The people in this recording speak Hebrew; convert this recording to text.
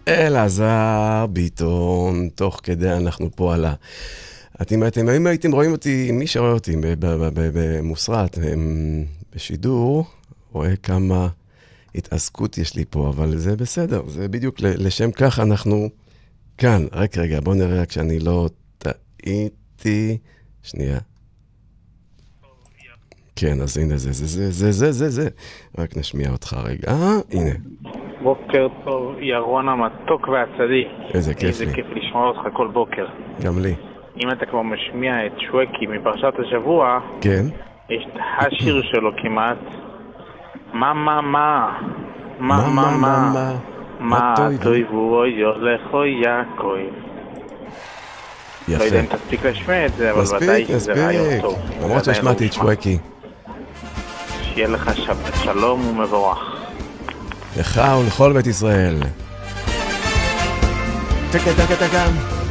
אלעזר ביטון, תוך כדי אנחנו פה על ה... אם הייתם רואים אותי, מי שרואה אותי במוסרת, בשידור, רואה כמה התעסקות יש לי פה, אבל זה בסדר, זה בדיוק לשם כך אנחנו כאן. רק רגע, בוא נראה רק שאני לא טעיתי. שנייה. כן, אז הנה זה. רק נשמיע אותך רגע. הנה. בוקר טוב, ירון המתוק והצדיק. איזה כיף לי. איזה כיף לשמוע אותך כל בוקר. גם לי. אם אתה כבר משמיע את שווקי מפרשת השבוע, כן. יש את השיר שלו כמעט. מה תויבו אוי יולכו יעקוי. יפה. לא יודע אם תספיק להשמיע את זה, אבל ודאי שזה רעיון טוב. למרות שהשמעתי את שווקי. שיהיה לך שבת שלום ומבורך. לך ולכל בית ישראל. תקה.